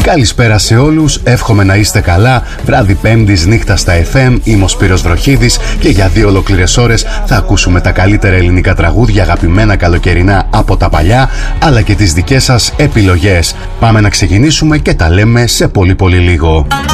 Καλησπέρα σε όλους, εύχομαι να είστε καλά. Βράδυ Πέμπτης, νύχτα στα FM, είμαι ο Σπύρος Βροχίδης και για 2 ολόκληρες ώρες θα ακούσουμε τα καλύτερα ελληνικά τραγούδια, αγαπημένα καλοκαιρινά από τα παλιά, αλλά και τις δικές σας επιλογές. Πάμε να ξεκινήσουμε και τα λέμε σε πολύ λίγο.